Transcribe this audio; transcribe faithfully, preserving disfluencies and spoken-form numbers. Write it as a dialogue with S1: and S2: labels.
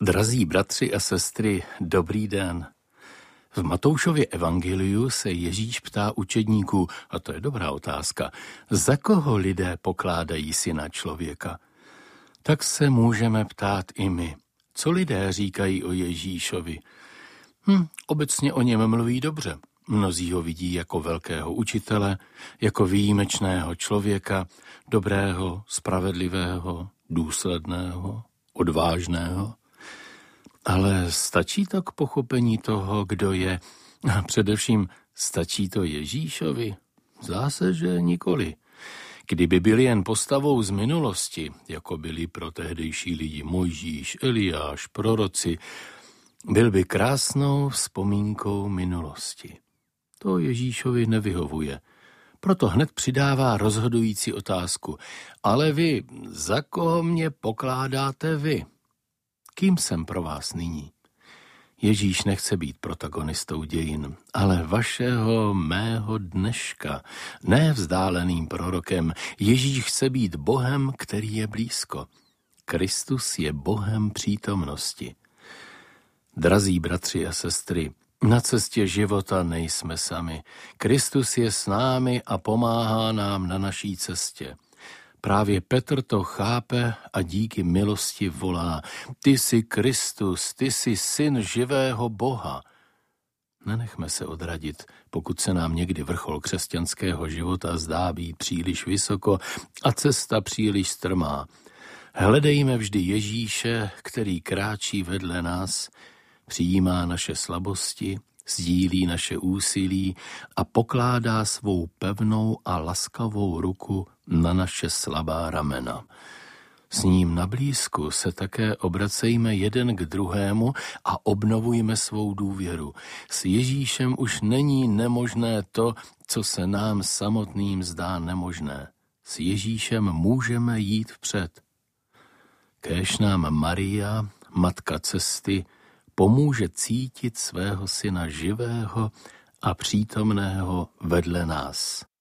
S1: Drazí bratři a sestry, dobrý den. V Matoušově evangeliu se Ježíš ptá učedníků, a to je dobrá otázka, za koho lidé pokládají syna člověka? Tak se můžeme ptát i my. Co lidé říkají o Ježíšovi? Hm, obecně o něm mluví dobře. Mnozí ho vidí jako velkého učitele, jako výjimečného člověka, dobrého, spravedlivého, důsledného, odvážného. Ale stačí to k pochopení toho, kdo je? A především stačí to Ježíšovi? Zdá se, že nikoli. Kdyby byl jen postavou z minulosti, jako byli pro tehdejší lidi Mojžíš, Eliáš, proroci, byl by krásnou vzpomínkou minulosti. To Ježíšovi nevyhovuje. Proto hned přidává rozhodující otázku. Ale vy, za koho mě pokládáte vy? Kým jsem pro vás nyní? Ježíš nechce být protagonistou dějin, ale vašeho, mého dneška, ne vzdáleným prorokem. Ježíš chce být Bohem, který je blízko. Kristus je Bohem přítomnosti. Drazí bratři a sestry, na cestě života nejsme sami. Kristus je s námi a pomáhá nám na naší cestě. Právě Petr to chápe a díky milosti volá. Ty jsi Kristus, ty jsi syn živého Boha. Nenechme se odradit, pokud se nám někdy vrchol křesťanského života zdá být příliš vysoko a cesta příliš strmá. Hledejme vždy Ježíše, který kráčí vedle nás, přijímá naše slabosti, sdílí naše úsilí a pokládá svou pevnou a laskavou ruku na naše slabá ramena. S ním na blízku se také obracejme jeden k druhému a obnovujme svou důvěru. S Ježíšem už není nemožné to, co se nám samotným zdá nemožné. S Ježíšem můžeme jít vpřed. Kéž nám Maria, matka cesty, pomůže cítit svého syna živého a přítomného vedle nás.